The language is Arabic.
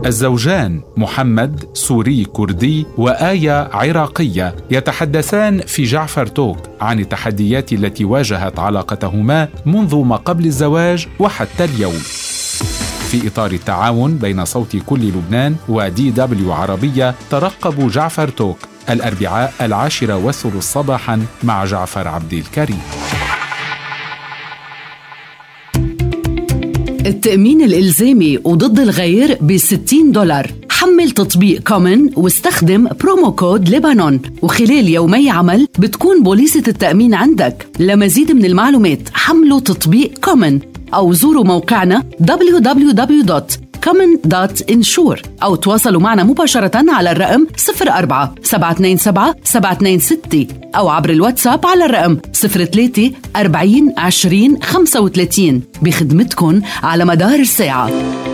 الزوجان محمد سوري كردي وآية عراقية يتحدثان في جعفر توك عن التحديات التي واجهت علاقتهما منذ ما قبل الزواج وحتى اليوم. في إطار التعاون بين صوت كل لبنان وDW عربية، ترقبوا جعفر توك الأربعاء 10:30 صباحا مع جعفر عبد الكريم. التأمين الإلزامي وضد الغير $60. حمل تطبيق كومن واستخدم برومو كود لبنان، وخلال يومي عمل بتكون بوليسة التأمين عندك. لمزيد من المعلومات حملوا تطبيق كومن أو زوروا موقعنا www.common.insure أو تواصلوا معنا مباشرة على الرقم 04-727-726 أو عبر الواتساب على الرقم 03-40-20-35 بخدمتكن على مدار الساعة.